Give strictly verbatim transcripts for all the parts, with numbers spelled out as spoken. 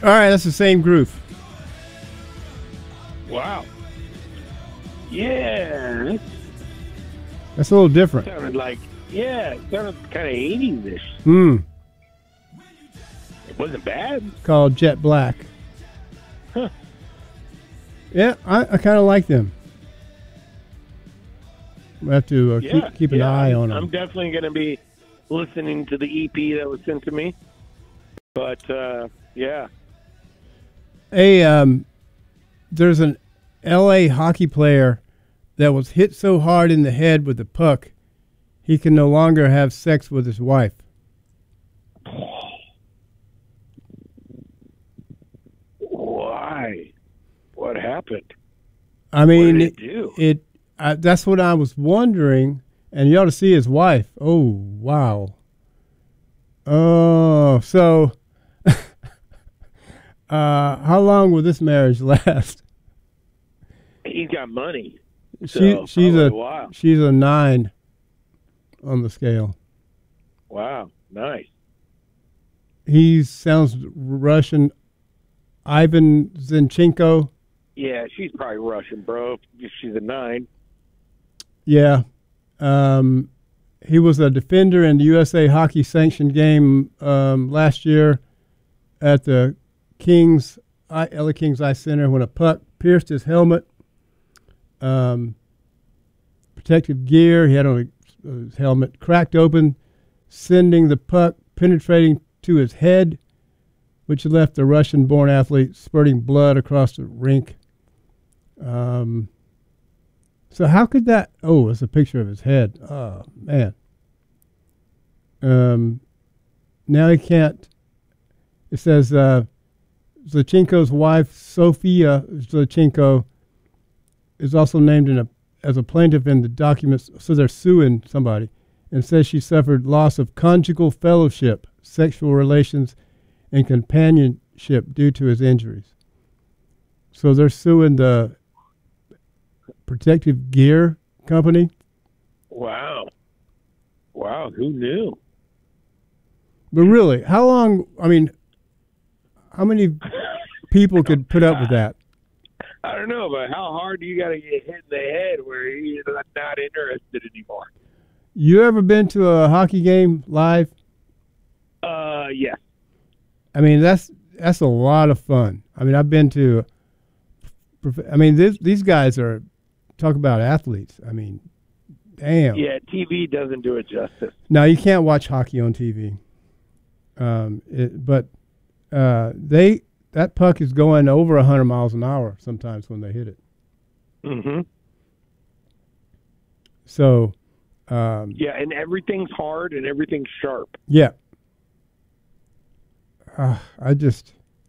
All right, that's the same groove. Wow. Yeah. That's a little different. Sounded like, yeah, it sounded kind of eighties-ish. Hmm. It wasn't bad. Called Jet Black. Huh. Yeah, I, I kind of like them. We have to uh, Yeah, keep keep an yeah, eye I'm, on them. I'm definitely going to be listening to the E P that was sent to me. But, uh, yeah. Hey, um, there's an L A hockey player that was hit so hard in the head with a puck, he can no longer have sex with his wife. Why? What happened? I mean, what did it do? It, I, that's what I was wondering, and you ought to see his wife. Oh, wow. Oh, so uh, how long will this marriage last? He's got money. She, So, she's probably a a while. she's a nine on the scale. Wow, nice. He sounds Russian. Ivan Zinchenko. Yeah, she's probably Russian, bro. If she's a nine. Yeah. Um, he was a defender in the U S A Hockey sanctioned game um, last year at the Kings, I, L A Kings Ice Center when a puck pierced his helmet. Um, protective gear he had on his helmet cracked open, sending the puck penetrating to his head, which left the Russian-born athlete spurting blood across the rink. Um, so how could that? Oh, it's a picture of his head. Oh man. Um, now he can't. It says uh, Zlachenko's wife, Sofia Zlachenko, is also named in a as a plaintiff in the documents. So they're suing somebody, and says she suffered loss of conjugal fellowship, sexual relations, and companionship due to his injuries. So they're suing the protective gear company. Wow. Wow, who knew? But really, how long, I mean, how many people could put up with that? I don't know, but how hard do you got to get hit in the head where you're not interested anymore? You ever been to a hockey game live? Uh, yeah. I mean, that's that's a lot of fun. I mean, I've been to, I mean, this, these guys are, talk about athletes. I mean, damn. Yeah, T V doesn't do it justice. Now, you can't watch hockey on T V. Um, it, but uh, they that puck is going over one hundred miles an hour sometimes when they hit it. Mm-hmm. So. Um, yeah, and everything's hard and everything's sharp. Yeah. Uh, I just.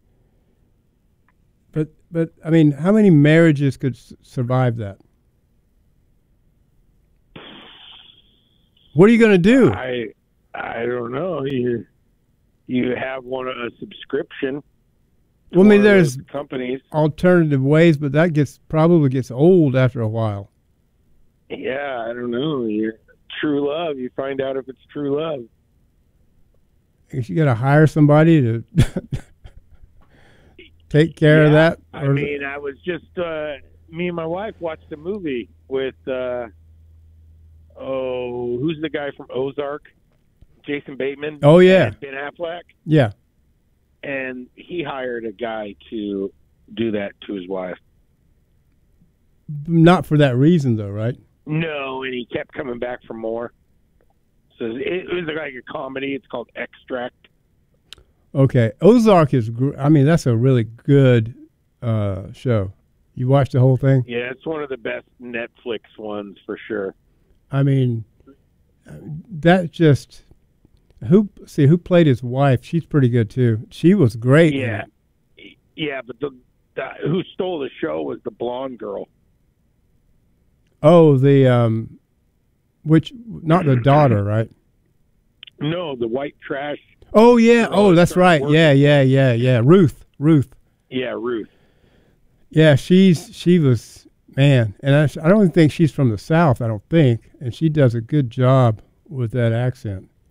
But but I mean, how many marriages could s- survive that? What are you going to do? I I don't know. You you have one a subscription. Well, I mean, there's companies, alternative ways, but that gets probably gets old after a while. Yeah, I don't know. You're, true love. You find out if it's true love. I guess you got to hire somebody to take care yeah, of that. I mean, I was just uh, me and my wife watched a movie with uh, oh, who's the guy from Ozark? Jason Bateman. Oh yeah, and Ben Affleck. Yeah, and he hired a guy to do that to his wife. Not for that reason, though, right? No, and he kept coming back for more. So it, it was like a comedy. It's called Extract. Okay, Ozark is. Gr- I mean, that's a really good uh, show. You watched the whole thing? Yeah, it's one of the best Netflix ones for sure. I mean, that just who see who played his wife. She's pretty good too. She was great. Yeah, yeah, but the, the who stole the show was the blonde girl. Oh, the um, which not the daughter, right? No, the white trash. Oh yeah. Oh, that's right. Working. Yeah, yeah, yeah, yeah. Ruth, Ruth. Yeah, Ruth. Yeah, she's she was man, and I, I don't even think she's from the South. I don't think, and she does a good job with that accent.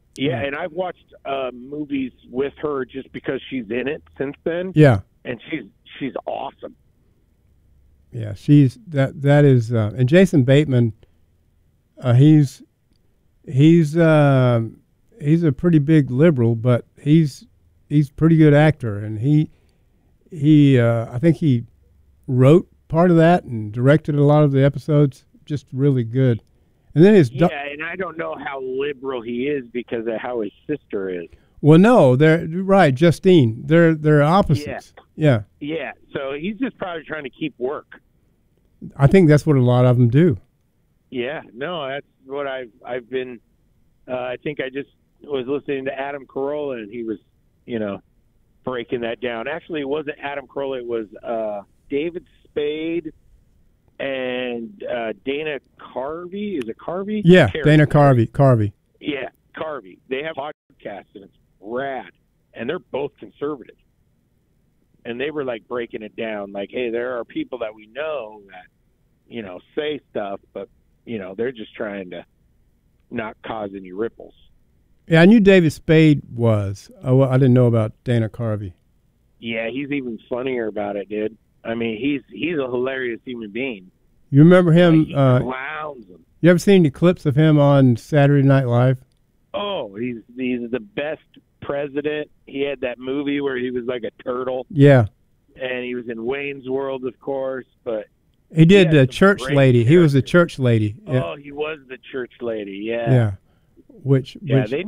Yeah, and I've watched uh, movies with her just because she's in it since then. Yeah, and she's she's awesome. Yeah, she's that. That is, uh, and Jason Bateman. Uh, he's he's uh, he's a pretty big liberal, but he's he's a pretty good actor, and he he uh, I think he wrote part of that and directed a lot of the episodes. Just really good. And then his yeah, and I don't know how liberal he is because of how his sister is. Well, no, they're right, Justine. They're they're opposites. Yeah. yeah. Yeah. So he's just probably trying to keep work. I think that's what a lot of them do. Yeah. No, that's what I've I've been. Uh, I think I just was listening to Adam Carolla, and he was, you know, breaking that down. Actually, it wasn't Adam Carolla. It was uh, David Spade and uh, Dana Carvey. Is it Carvey? Yeah, Carey. Dana Carvey. Carvey. Yeah, Carvey. They have podcasts, and it's rad. And they're both conservative. And they were, like, breaking it down. Like, hey, there are people that we know that, you know, say stuff, but, you know, they're just trying to not cause any ripples. Yeah, I knew David Spade was. Oh, I didn't know about Dana Carvey. Yeah, he's even funnier about it, dude. I mean, he's he's a hilarious human being. You remember him? Like, he uh, clowns him. You ever seen the clips of him on Saturday Night Live? Oh, he's he's the best president. He had that movie where he was like a turtle. Yeah. And he was in Wayne's World, of course, but he did he the church lady. Characters. He was a church lady. Oh, yeah. He was the church lady. Yeah. Yeah. Which, yeah, which they